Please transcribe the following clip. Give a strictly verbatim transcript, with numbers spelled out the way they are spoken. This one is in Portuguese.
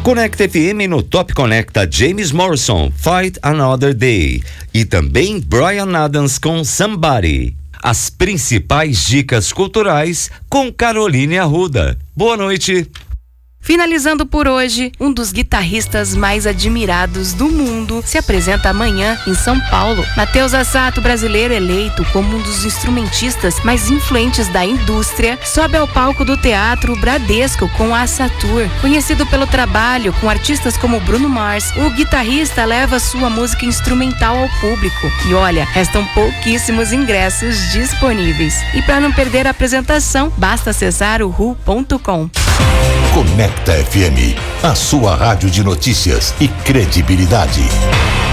Conecta F M no Top Conecta James Morrison, Fight Another Day. E também Bryan Adams com Somebody. As principais dicas culturais com Caroline Arruda. Boa noite. Finalizando por hoje, um dos guitarristas mais admirados do mundo se apresenta amanhã em São Paulo. Matheus Assato, brasileiro eleito como um dos instrumentistas mais influentes da indústria, sobe ao palco do Teatro Bradesco com a Assatur. Conhecido pelo trabalho com artistas como Bruno Mars, o guitarrista leva sua música instrumental ao público. E olha, restam pouquíssimos ingressos disponíveis. E para não perder a apresentação, basta acessar o ru ponto com. Conecta F M, a sua rádio de notícias e credibilidade.